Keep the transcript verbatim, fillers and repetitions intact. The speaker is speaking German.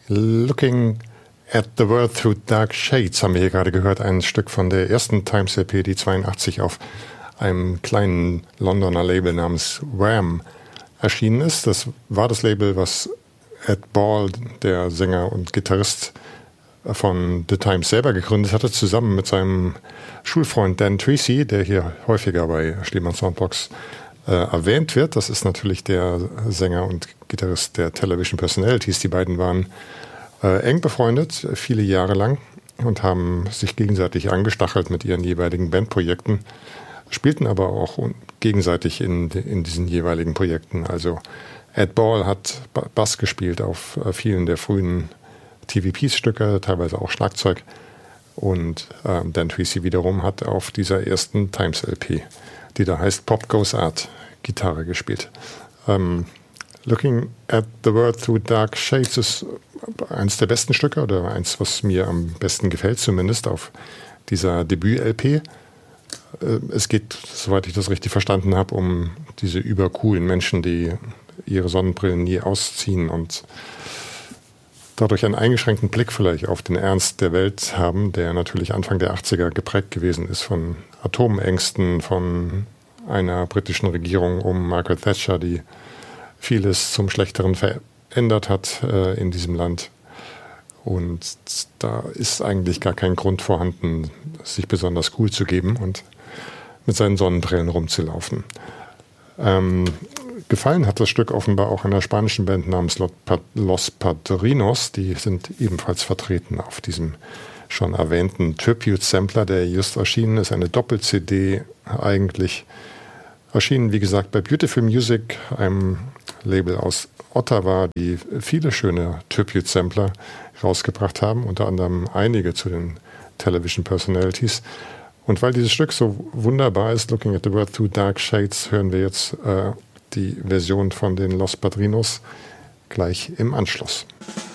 Looking at the World Through Dark Shades haben wir hier gerade gehört, ein Stück von der ersten Times-L P, die zweiundachtzig auf einem kleinen Londoner Label namens Wham erschienen ist. Das war das Label, was Ed Ball, der Sänger und Gitarrist von The Times, selber gegründet hatte, zusammen mit seinem Schulfreund Dan Treacy, der hier häufiger bei Schliemann Soundbox äh, erwähnt wird. Das ist natürlich der Sänger und Gitarrist der Television Personalities. Die beiden waren äh, eng befreundet, viele Jahre lang, und haben sich gegenseitig angestachelt mit ihren jeweiligen Bandprojekten, spielten aber auch gegenseitig in, in diesen jeweiligen Projekten. Also Ed Ball hat Bass gespielt auf äh, vielen der frühen T V P-Stücke, teilweise auch Schlagzeug. Und äh, Dan Treacy wiederum hat auf dieser ersten Times-L P, die da heißt Pop Goes Art, Gitarre gespielt. Ähm, Looking at the World Through Dark Shades ist eins der besten Stücke, oder eins, was mir am besten gefällt, zumindest auf dieser Debüt-L P. Äh, es geht, soweit ich das richtig verstanden habe, um diese übercoolen Menschen, die ihre Sonnenbrillen nie ausziehen und dadurch einen eingeschränkten Blick vielleicht auf den Ernst der Welt haben, der natürlich Anfang der achtziger geprägt gewesen ist von Atomängsten, von einer britischen Regierung um Margaret Thatcher, die vieles zum Schlechteren verändert hat äh, in diesem Land. Und da ist eigentlich gar kein Grund vorhanden, sich besonders cool zu geben und mit seinen Sonnenbrillen rumzulaufen. Ähm, Gefallen hat das Stück offenbar auch einer spanischen Band namens Los Padrinos. Die sind ebenfalls vertreten auf diesem schon erwähnten Tribute-Sampler, der just erschienen ist. Eine Doppel-C D eigentlich. Erschienen, wie gesagt, bei Beautiful Music, einem Label aus Ottawa, die viele schöne Tribute-Sampler rausgebracht haben, unter anderem einige zu den Television Personalities. Und weil dieses Stück so wunderbar ist, Looking at the World Through Dark Shades, hören wir jetzt äh, die Version von den Los Padrinos gleich im Anschluss.